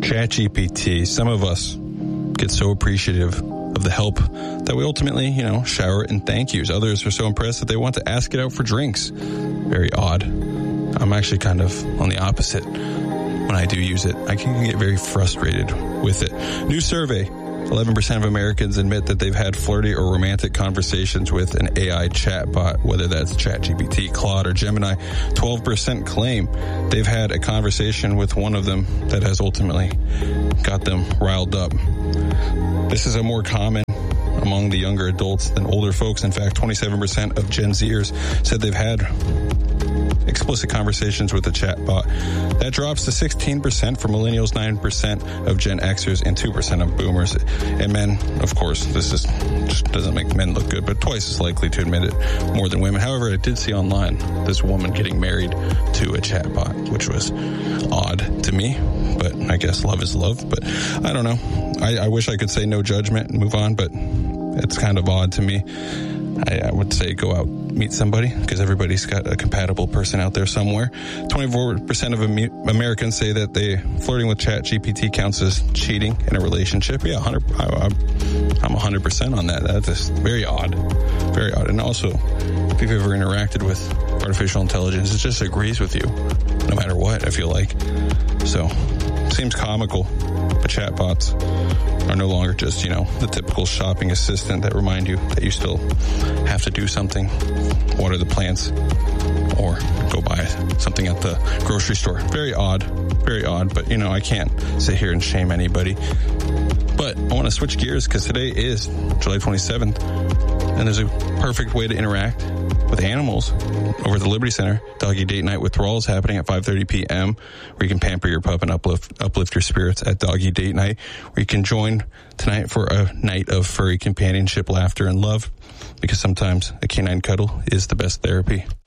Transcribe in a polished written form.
ChatGPT. Some of us get so appreciative of the help that we ultimately, shower it in thank yous. Others are so impressed that they want to ask it out for drinks. Very odd. I'm actually kind of on the opposite. When I do use it, I can get very frustrated with it. New survey. 11% of Americans admit that they've had flirty or romantic conversations with an AI chatbot, whether that's ChatGPT, Claude, or Gemini. 12% claim they've had a conversation with one of them that has ultimately got them riled up. This is a more common among the younger adults than older folks. In fact, 27% of Gen Zers said they've had explicit conversations with the chatbot. That drops to 16% for millennials, 9% of Gen Xers, and 2% of boomers. And men, of course, this just doesn't make men look good, but twice as likely to admit it more than women. However, I did see online this woman getting married to a chatbot, which was odd to me, but I guess love is love. But I don't know. I wish I could say no judgment and move on, but it's kind of odd to me. I would say go out, meet somebody, because everybody's got a compatible person out there somewhere. 24% of Americans say that flirting with ChatGPT counts as cheating in a relationship. Yeah, I'm 100% on that. That's just very odd. Very odd. And also, if you've ever interacted with artificial intelligence, it just agrees with you, no matter what, I feel like. So, seems comical. But chatbots are no longer just, the typical shopping assistant that remind you that you still have to do something, water the plants, or go buy something at the grocery store. Very odd, but, I can't sit here and shame anybody. But I want to switch gears because today is July 27th, and there's a perfect way to interact with animals over at the Liberty Center. Doggy Date Night with Thralls happening at 5:30 p.m. where you can pamper your pup and uplift your spirits at Doggy Date Night, where you can join tonight for a night of furry companionship, laughter, and love, because sometimes a canine cuddle is the best therapy.